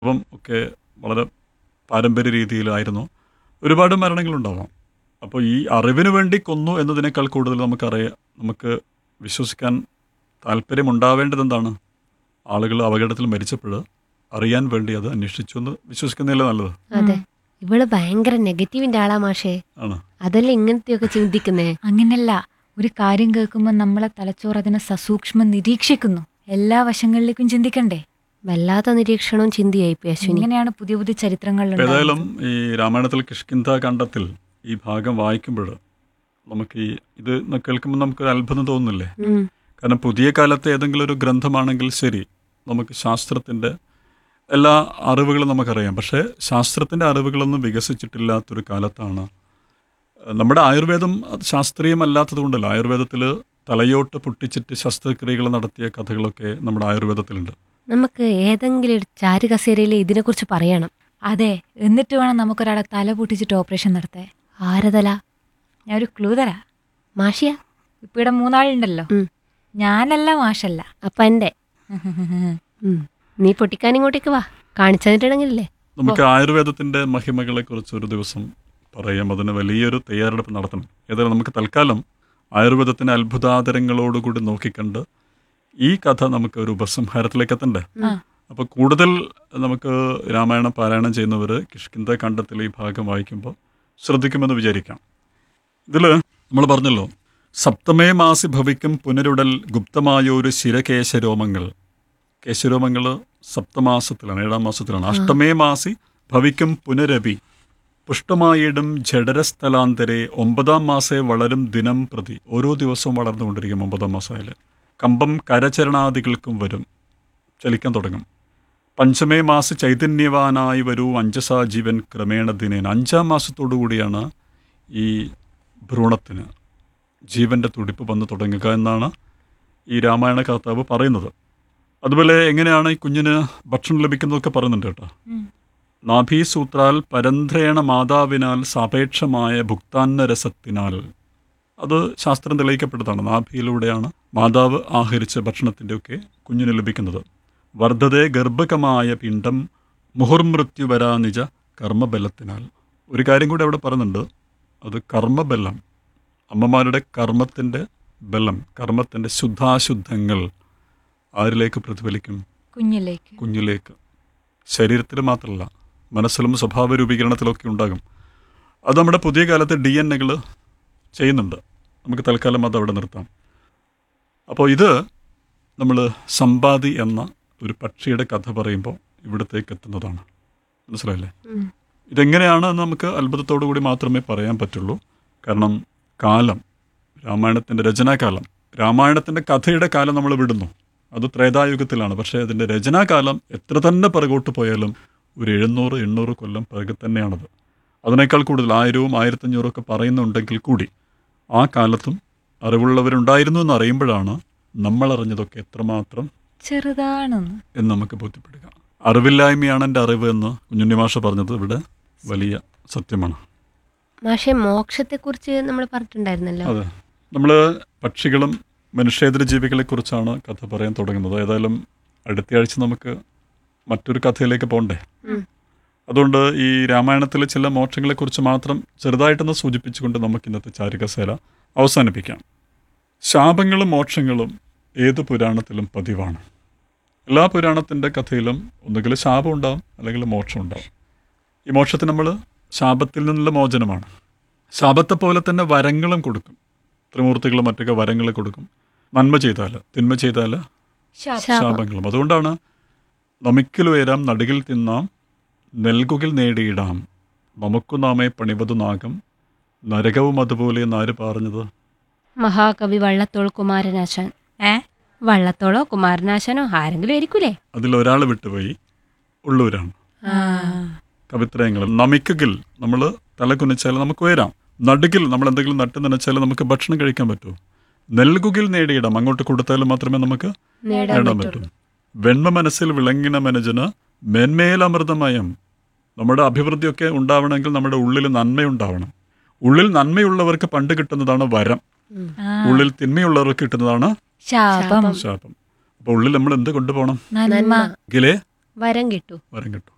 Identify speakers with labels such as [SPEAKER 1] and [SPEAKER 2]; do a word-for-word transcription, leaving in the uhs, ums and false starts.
[SPEAKER 1] അപ്പം ഒക്കെ വളരെ പാരമ്പര്യ രീതിയിലായിരുന്നു. ഒരുപാട് മരണങ്ങളുണ്ടാവാം. അപ്പോൾ ഈ അറിവിന് വേണ്ടി കൊന്നു എന്നതിനേക്കാൾ കൂടുതൽ നമുക്കറിയാം, നമുക്ക് വിശ്വസിക്കാൻ താല്പര്യമുണ്ടാവേണ്ടത് എന്താണ്? ആളുകൾ അപകടത്തിൽ മരിച്ചപ്പോൾ അറിയാൻ വേണ്ടി അത് അന്വേഷിച്ചു എന്ന് വിശ്വസിക്കുന്നതല്ലേ നല്ലത്.
[SPEAKER 2] അതെ. ഇവള് ഭയങ്കര നെഗറ്റീവിന്റെ ആളാ മാഷേ.
[SPEAKER 1] ആണ്.
[SPEAKER 2] അതല്ലേ ഇങ്ങനത്തെയൊക്കെ ചിന്തിക്കുന്നേ.
[SPEAKER 3] അങ്ങനല്ല, ഒരു കാര്യം കേൾക്കുമ്പോൾ നമ്മളെ തലച്ചോറ് അതിനെ സസൂക്ഷ്മം നിരീക്ഷിക്കുന്നു. എല്ലാ വശങ്ങളിലേക്കും ചിന്തിക്കണ്ടേ.
[SPEAKER 2] വല്ലാത്ത നിരീക്ഷണവും ചിന്തയായി പോയി അശ്വിനി.
[SPEAKER 3] ഇങ്ങനെയാണ് പുതിയ പുതിയ ചരിത്രങ്ങൾ
[SPEAKER 1] അപ്പോൾ ഏതായാലും ഈ രാമായണത്തിൽ കിഷ്കിന്ധ കാണ്ഡത്തിൽ ഈ ഭാഗം വായിക്കുമ്പോൾ നമുക്ക് ഈ ഇത് കേൾക്കുമ്പോൾ നമുക്കൊരു അത്ഭുതം തോന്നുന്നില്ലേ?
[SPEAKER 2] ഉം.
[SPEAKER 1] കാരണം പുതിയ കാലത്തെ ഏതെങ്കിലും ഒരു ഗ്രന്ഥമാണെങ്കിൽ ശരി, നമുക്ക് ശാസ്ത്രത്തിൻ്റെ എല്ലാ അറിവുകളും നമുക്കറിയാം. പക്ഷേ ശാസ്ത്രത്തിൻ്റെ അറിവുകളൊന്നും വികസിച്ചിട്ടില്ലാത്തൊരു കാലത്താണ് നമ്മുടെ ആയുർവേദം. അത് ശാസ്ത്രീയമല്ലാത്തത് കൊണ്ടല്ല. ആയുർവേദത്തിൽ തലയോട്ട് പൊട്ടിച്ചിട്ട് ശസ്ത്രക്രിയകൾ നടത്തിയ കഥകളൊക്കെ നമ്മുടെ ആയുർവേദത്തിലുണ്ട്.
[SPEAKER 2] നമുക്ക് ഏതെങ്കിലും ഒരു ചാരുകസേരയിൽ ഇതിനെക്കുറിച്ച് പറയണം.
[SPEAKER 3] അതെ, എന്നിട്ട് വേണം നമുക്കൊരാളെ തല പൊട്ടിച്ചിട്ട് ഓപ്പറേഷൻ നടത്തേ.
[SPEAKER 2] ആരതല?
[SPEAKER 3] ഞാൻ ഒരു ക്ലൂ തരാ.
[SPEAKER 2] മാഷിയ?
[SPEAKER 3] ഇപ്പൊ ഇവിടെ മൂന്നാളുണ്ടല്ലോ.
[SPEAKER 2] ഉം.
[SPEAKER 3] ഞാനല്ല, മാഷല്ല.
[SPEAKER 2] അപ്പൊ എന്റെ ഉം. നീ പൊട്ടിക്കാൻ ഇങ്ങോട്ടേക്ക് വാ, കാണിച്ചു തന്നിട്ടുണ്ടെങ്കിലല്ലേ.
[SPEAKER 1] നമുക്ക് ആയുർവേദത്തിൻ്റെ മഹിമകളെ കുറിച്ച് ഒരു ദിവസം പറയാം. അതിന് വലിയൊരു തയ്യാറെടുപ്പ് നടത്തണം. ഏതായാലും നമുക്ക് തൽക്കാലം ആയുർവേദത്തിൻ്റെ അത്ഭുതാതരങ്ങളോടുകൂടി നോക്കിക്കണ്ട് ഈ കഥ നമുക്ക് ഒരു ഉപസംഹാരത്തിലേക്ക് എത്തണ്ടേ. അപ്പോൾ കൂടുതൽ നമുക്ക് രാമായണം പാരായണം ചെയ്യുന്നവർ കിഷ്കിന്ധ കാണ്ഡത്തിൽ ഈ ഭാഗം വായിക്കുമ്പോൾ ശ്രദ്ധിക്കുമെന്ന് വിചാരിക്കാം. ഇതിൽ നമ്മൾ പറഞ്ഞല്ലോ, സപ്തമേ മാസി ഭവിക്കും പുനരുടൽ ഗുപ്തമായൊരു ശിരകേശരോമങ്ങൾ. കേശരോമങ്ങൾ സപ്തമാസത്തിലാണ്, ഏഴാം മാസത്തിലാണ്. അഷ്ടമേ മാസി ഭവിക്കും പുനരപി പുഷ്ടമായിടും ജഡരസ്ഥലാന്തരെ. ഒമ്പതാം മാസേ വളരും ദിനം പ്രതി. ഓരോ ദിവസവും വളർന്നുകൊണ്ടിരിക്കും. ഒമ്പതാം മാസമായാൽ കമ്പം കരചരണാദികൾക്കും വരും, ചലിക്കാൻ തുടങ്ങും. പഞ്ചമേ മാസ ചൈതന്യവാനായി വരൂ അഞ്ചസാ ജീവൻ ക്രമേണ ദിനേന. അഞ്ചാം മാസത്തോടു കൂടിയാണ് ഈ ഭ്രൂണത്തിന് ജീവൻ്റെ തുടിപ്പ് വന്ന് തുടങ്ങുക എന്നാണ് ഈ രാമായണ കർത്താവ് പറയുന്നത്. അതുപോലെ എങ്ങനെയാണ് ഈ കുഞ്ഞിന് ഭക്ഷണം ലഭിക്കുന്നതൊക്കെ പറയുന്നുണ്ട് കേട്ടോ. നാഭീസൂത്രാൽ പരന്ത്രേണ മാതാവിനാൽ സാപേക്ഷമായ ഭുക്താന്നരസത്തിനാൽ. അത് ശാസ്ത്രം തെളിയിക്കപ്പെട്ടതാണ്. നാഭിയിലൂടെയാണ് മാതാവ് ആഹരിച്ച ഭക്ഷണത്തിൻ്റെയൊക്കെ കുഞ്ഞിന് ലഭിക്കുന്നത്. വർദ്ധതേ ഗർഭകമായ പിണ്ഡം മുഹുർമൃത്യു വരാ നിജ കർമ്മബലത്തിനാൽ. ഒരു കാര്യം കൂടി അവിടെ പറയുന്നുണ്ട്, അത് കർമ്മബലം. അമ്മമാരുടെ കർമ്മത്തിൻ്റെ ബലം, കർമ്മത്തിൻ്റെ ശുദ്ധാശുദ്ധങ്ങൾ ആരിലേക്ക് പ്രതിഫലിക്കും?
[SPEAKER 3] കുഞ്ഞിലേക്ക്.
[SPEAKER 1] കുഞ്ഞിലേക്ക്. ശരീരത്തിൽ മാത്രമല്ല, മനസ്സിലും സ്വഭാവ രൂപീകരണത്തിലൊക്കെ ഉണ്ടാകും. അത് നമ്മുടെ പുതിയ കാലത്തെ ഡി എൻ എകൾ ചെയ്യുന്നുണ്ട്. നമുക്ക് തൽക്കാലം അത് അവിടെ നിർത്താം. അപ്പോൾ ഇത് നമ്മൾ സമ്പാദി എന്ന ഒരു പക്ഷിയുടെ കഥ പറയുമ്പോൾ ഇവിടത്തേക്ക് എത്തുന്നതാണ്. മനസ്സിലായില്ലേ? ഇതെങ്ങനെയാണ് എന്ന് നമുക്ക് അത്ഭുതത്തോടു കൂടി മാത്രമേ പറയാൻ പറ്റുള്ളൂ. കാരണം കാലം, രാമായണത്തിൻ്റെ രചനാകാലം, രാമായണത്തിൻ്റെ കഥയുടെ കാലം നമ്മൾ വിടുന്നു, അത് ത്രേതായുഗത്തിലാണ്. പക്ഷേ അതിൻ്റെ രചനാകാലം എത്ര തന്നെ പിറകോട്ട് പോയാലും ഒരു എഴുന്നൂറ് എണ്ണൂറ് കൊല്ലം പിറകെ തന്നെയാണത്. അതിനേക്കാൾ കൂടുതൽ ആയിരവും ആയിരത്തഞ്ഞൂറും ഒക്കെ പറയുന്നുണ്ടെങ്കിൽ കൂടി ആ കാലത്തും അറിവുള്ളവരുണ്ടായിരുന്നു എന്ന് അറിയുമ്പോഴാണ് നമ്മളറിഞ്ഞതൊക്കെ എത്രമാത്രം
[SPEAKER 3] ചെറുതാണെന്ന്
[SPEAKER 1] എന്ന് നമുക്ക് ബോധ്യപ്പെടുക. അറിവില്ലായ്മയാണ് എൻ്റെ അറിവ് എന്ന് കുഞ്ഞുണ്ണി മാഷ പറഞ്ഞത് ഇവിടെ വലിയ സത്യമാണ്.
[SPEAKER 2] മാഷെ, മോക്ഷത്തെക്കുറിച്ച് നമ്മൾ പറഞ്ഞിട്ടുണ്ടായിരുന്നല്ലോ.
[SPEAKER 1] അതെ, നമ്മൾ പക്ഷികളും മനുഷ്യേതര ജീവികളെക്കുറിച്ചാണ് കഥ പറയാൻ തുടങ്ങുന്നത്. ഏതായാലും അടുത്തയാഴ്ച നമുക്ക് മറ്റൊരു കഥയിലേക്ക് പോകണ്ടേ. അതുകൊണ്ട് ഈ രാമായണത്തിലെ ചില മോക്ഷങ്ങളെക്കുറിച്ച് മാത്രം ചെറുതായിട്ടൊന്ന് സൂചിപ്പിച്ചുകൊണ്ട് നമുക്ക് ഇന്നത്തെ ചാരുകസേല അവസാനിപ്പിക്കാം. ശാപങ്ങളും മോക്ഷങ്ങളും ഏത് പുരാണത്തിലും പതിവാണ്. എല്ലാ പുരാണത്തിൻ്റെ കഥയിലും ഒന്നുകിൽ ശാപം ഉണ്ടാവും, അല്ലെങ്കിൽ മോക്ഷം ഉണ്ടാവും. ഈ മോക്ഷത്തിന് നമ്മൾ ശാപത്തിൽ നിന്നുള്ള മോചനമാണ്. ശാപത്തെ പോലെ തന്നെ വരങ്ങളും കൊടുക്കും. ത്രിമൂർത്തികളും മറ്റൊക്കെ വരങ്ങൾ കൊടുക്കും. നന്മ ചെയ്താൽ, തിന്മ ചെയ്താൽ ശാപങ്ങളും. അതുകൊണ്ടാണ് നമിക്കിലുയരാം നടുകിൽ തിന്നാം നെൽകുകിൽ നേടിയിടാം നമുക്കു നാമേ പണിവതു നാഗം നരകവും അതുപോലെ എന്നാര് പറഞ്ഞത്?
[SPEAKER 2] മഹാകവി വള്ളത്തോൾ കുമാരനാശാൻ.
[SPEAKER 3] ഏ
[SPEAKER 2] വള്ളത്തോളോ കുമാരനാശാനോ ആരെങ്കിലും ആയിരിക്കൂലേ.
[SPEAKER 1] അതിലൊരാൾ വിട്ടുപോയി, ഉള്ളൂരാണ്. കവിത്രയങ്ങൾ. നമിക്കുകിൽ നമ്മൾ തല കുനിച്ചാൽ നമുക്ക് ഉയരാം. നടുകിൽ നമ്മൾ എന്തെങ്കിലും നട്ട് നനച്ചാൽ നമുക്ക് ഭക്ഷണം കഴിക്കാൻ പറ്റൂ. നെൽകുകിൽ നേടിയിടാം, അങ്ങോട്ട് കൊടുത്താലും മാത്രമേ നമുക്ക് നേടാൻ പറ്റൂ. വെണ്മ മനസ്സിൽ വിളങ്ങിന മനജന് മേന്മേലമൃതമയം. നമ്മുടെ അഭിവൃദ്ധിയൊക്കെ ഉണ്ടാവണമെങ്കിൽ നമ്മുടെ ഉള്ളിൽ നന്മയുണ്ടാവണം. ഉള്ളിൽ നന്മയുള്ളവർക്ക് പണ്ട് കിട്ടുന്നതാണ് വരം, ഉള്ളിൽ തിന്മയുള്ളവർക്ക് കിട്ടുന്നതാണ്
[SPEAKER 3] ശാപം.
[SPEAKER 1] ശാപം. അപ്പോൾ ഉള്ളിൽ നമ്മൾ എന്ത് കൊണ്ടുപോകണം?
[SPEAKER 3] നന്മ.
[SPEAKER 1] എങ്കിലേ
[SPEAKER 2] വരം കിട്ടൂ.
[SPEAKER 1] വരം കിട്ടും.